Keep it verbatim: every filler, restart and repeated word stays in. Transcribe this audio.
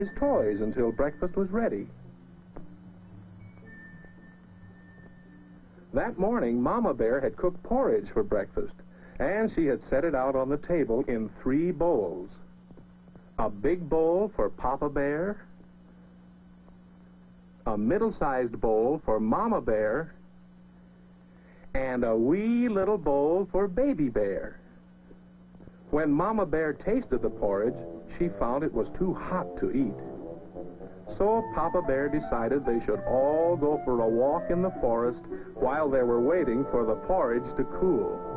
his toys until breakfast was ready. That morning, Mama Bear had cooked porridge for breakfast, and she had set it out on the table in three bowls. A big bowl for Papa Bear, a middle-sized bowl for Mama Bear, and a wee little bowl for Baby Bear. When Mama Bear tasted the porridge, she found it was too hot to eat. So Papa Bear decided they should all go for a walk in the forest while they were waiting for the porridge to cool.